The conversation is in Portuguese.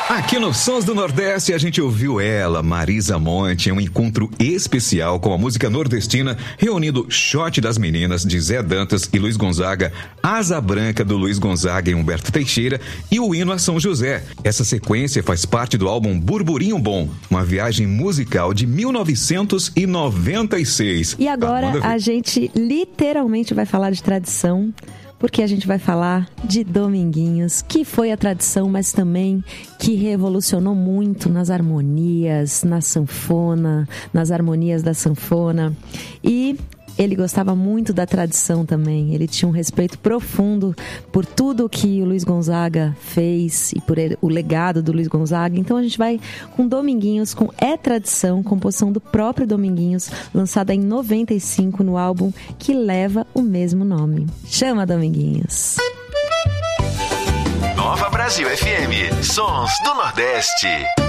Aqui no Sons do Nordeste a gente ouviu ela, Marisa Monte, em um encontro especial com a música nordestina, reunindo Shot das Meninas, de Zé Dantas e Luiz Gonzaga, Asa Branca, do Luiz Gonzaga e Humberto Teixeira, e o hino a São José. Essa sequência faz parte do álbum Burburinho Bom, uma viagem musical de 1996. E agora a gente literalmente vai falar de tradição, porque a gente vai falar de Dominguinhos, que foi a tradição, mas também que revolucionou muito nas harmonias, na sanfona, nas harmonias da sanfona. E ele gostava muito da tradição também. Ele tinha um respeito profundo por tudo que o Luiz Gonzaga fez e por o legado do Luiz Gonzaga. Então a gente vai com Dominguinhos, com É Tradição, composição do próprio Dominguinhos, lançada em 95 no álbum que leva o mesmo nome. Chama, Dominguinhos. Nova Brasil FM, Sons do Nordeste.